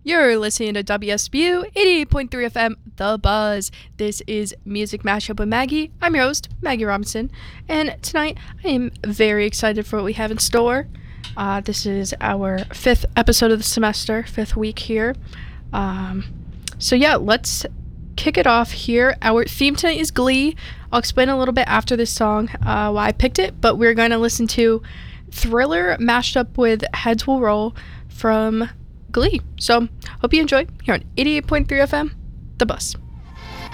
You're listening to WSBU 88.3 FM, The Buzz. This is Music Mashup with Maggie. I'm your host, Maggie Robinson, and tonight I am very excited for what we have in store. This is our 5th episode of the semester, 5th week here. Let's kick it off here. Our theme tonight is Glee. I'll explain a little bit after this song why I picked it, but we're going to listen to Thriller mashed up with Heads Will Roll from Glee. So, hope you enjoy here on 88.3 FM, The Bus.